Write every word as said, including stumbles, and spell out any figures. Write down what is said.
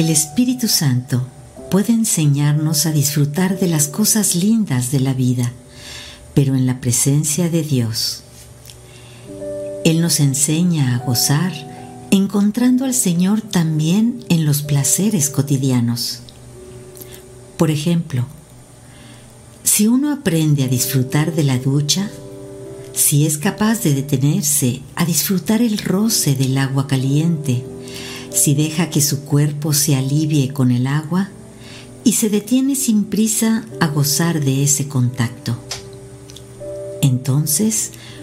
El Espíritu Santo puede enseñarnos a disfrutar de las cosas lindas de la vida, pero en la presencia de Dios. Él nos enseña a gozar, encontrando al Señor también en los placeres cotidianos. Por ejemplo, si uno aprende a disfrutar de la ducha, si es capaz de detenerse a disfrutar el roce del agua caliente, si deja que su cuerpo se alivie con el agua y se detiene sin prisa a gozar de ese contacto, entonces